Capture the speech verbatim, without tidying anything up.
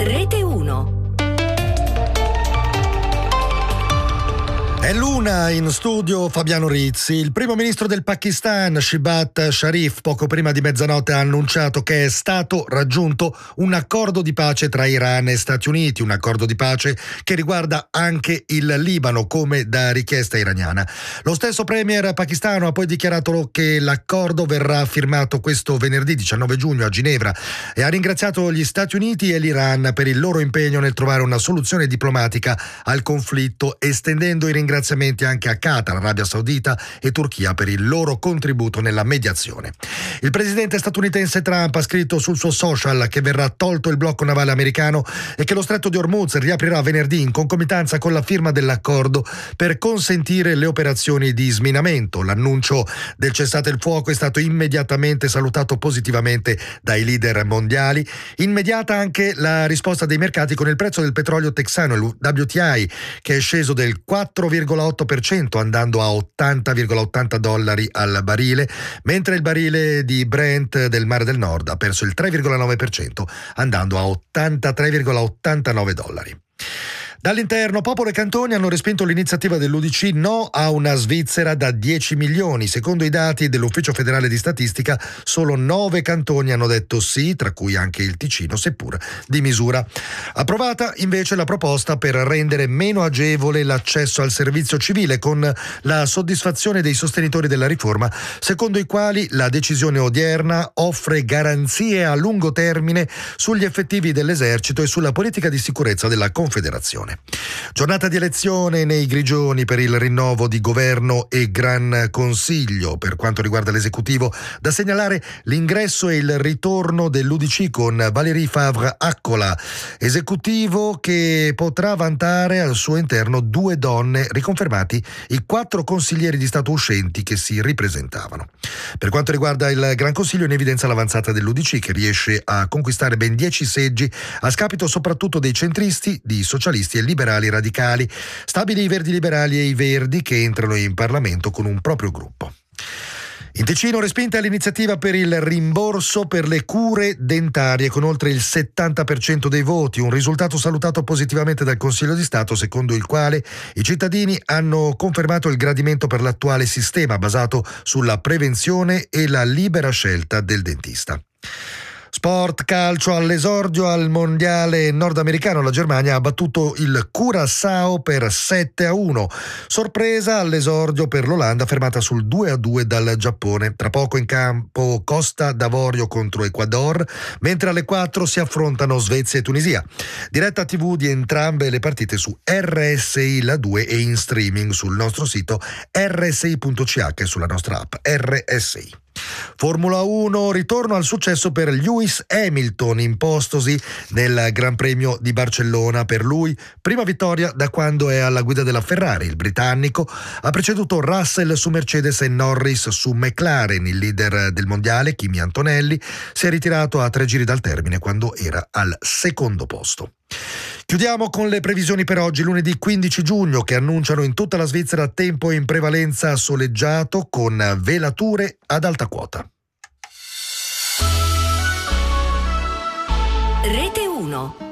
Rete uno. È l'una in studio Fabiano Rizzi. Il primo ministro del Pakistan, Shehbaz Sharif, poco prima di mezzanotte ha annunciato che è stato raggiunto un accordo di pace tra Iran e Stati Uniti, un accordo di pace che riguarda anche il Libano, come da richiesta iraniana. Lo stesso premier pakistano ha poi dichiarato che l'accordo verrà firmato questo venerdì diciannove giugno a Ginevra e ha ringraziato gli Stati Uniti e l'Iran per il loro impegno nel trovare una soluzione diplomatica al conflitto, estendendo i ringraziamenti anche a Qatar, Arabia Saudita e Turchia per il loro contributo nella mediazione. Il presidente statunitense Trump ha scritto sul suo social che verrà tolto il blocco navale americano e che lo stretto di Hormuz riaprirà venerdì in concomitanza con la firma dell'accordo per consentire le operazioni di sminamento. L'annuncio del cessate il fuoco è stato immediatamente salutato positivamente dai leader mondiali. Immediata anche la risposta dei mercati con il prezzo del petrolio texano, il W T I, che è sceso del quattro virgola otto per cento andando a ottanta virgola ottanta dollari al barile, mentre il barile di Brent del Mare del Nord ha perso il tre virgola nove per cento andando a ottantatré virgola ottantanove dollari. Dall'interno, popolo e cantoni hanno respinto l'iniziativa dell'U D C no a una Svizzera da dieci milioni. Secondo i dati dell'Ufficio Federale di Statistica, solo nove cantoni hanno detto sì, tra cui anche il Ticino, seppur di misura. Approvata invece la proposta per rendere meno agevole l'accesso al servizio civile, con la soddisfazione dei sostenitori della riforma, secondo i quali la decisione odierna offre garanzie a lungo termine sugli effettivi dell'esercito e sulla politica di sicurezza della Confederazione. Giornata di elezione nei Grigioni per il rinnovo di governo e Gran Consiglio. Per quanto riguarda l'esecutivo, da segnalare l'ingresso e il ritorno dell'U D C con Valérie Favre-Accola, esecutivo che potrà vantare al suo interno due donne, riconfermati i quattro consiglieri di Stato uscenti che si ripresentavano. Per quanto riguarda il Gran Consiglio, in evidenza l'avanzata dell'U D C, che riesce a conquistare ben dieci seggi a scapito soprattutto dei centristi, di socialisti e liberali radicali. Stabili i Verdi Liberali e i Verdi, che entrano in Parlamento con un proprio gruppo. In Ticino respinta l'iniziativa per il rimborso per le cure dentarie con oltre il settanta per cento dei voti, un risultato salutato positivamente dal Consiglio di Stato, secondo il quale i cittadini hanno confermato il gradimento per l'attuale sistema basato sulla prevenzione e la libera scelta del dentista. Sport, calcio, all'esordio al mondiale nordamericano la Germania ha battuto il Curaçao per sette a uno. Sorpresa all'esordio per l'Olanda, fermata sul due a due dal Giappone. Tra poco in campo Costa d'Avorio contro Ecuador, mentre alle quattro si affrontano Svezia e Tunisia. Diretta tivù di entrambe le partite su R S I La due e in streaming sul nostro sito R S I punto C H e sulla nostra app R S I. Formula uno, ritorno al successo per Lewis Hamilton, impostosi nel Gran Premio di Barcellona. Per lui, prima vittoria da quando è alla guida della Ferrari. Il britannico ha preceduto Russell su Mercedes e Norris su McLaren. Il leader del mondiale, Kimi Antonelli, si è ritirato a tre giri dal termine quando era al secondo posto. Chiudiamo con le previsioni per oggi, lunedì quindici giugno, che annunciano in tutta la Svizzera tempo in prevalenza soleggiato con velature ad alta quota. Rete uno.